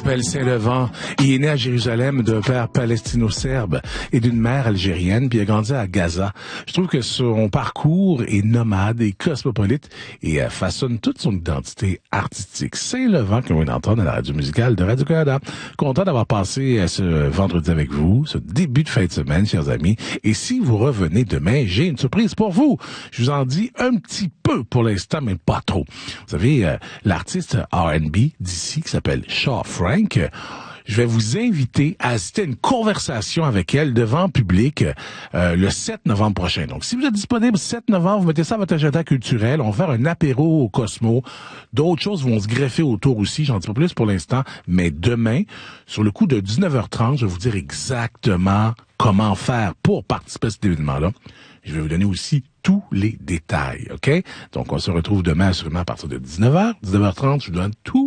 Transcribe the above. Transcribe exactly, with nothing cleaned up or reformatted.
s'appelle Saint-Levant. Il est né à Jérusalem d'un père palestino-serbe et d'une mère algérienne, puis il a grandi à Gaza. Je trouve que son parcours est nomade et cosmopolite et euh, façonne toute son identité artistique. Saint-Levant, que l'on vient d'entendre à la radio musicale de Radio-Canada. Content d'avoir passé euh, ce vendredi avec vous, ce début de fin de semaine, chers amis. Et si vous revenez demain, j'ai une surprise pour vous. Je vous en dis un petit peu pour l'instant, mais pas trop. Vous savez, euh, l'artiste R and B d'ici qui s'appelle Shaw Frank, je vais vous inviter à assister à une conversation avec elle devant public euh, le sept novembre prochain. Donc, si vous êtes disponible le sept novembre, vous mettez ça à votre agenda culturel. On va faire un apéro au Cosmo. D'autres choses vont se greffer autour aussi. J'en dis pas plus pour l'instant. Mais demain, sur le coup de dix-neuf heures trente, je vais vous dire exactement comment faire pour participer à cet événement-là. Je vais vous donner aussi tous les détails, OK? Donc, on se retrouve demain assurément à partir de dix-neuf heures. dix-neuf heures trente, je vous donne tout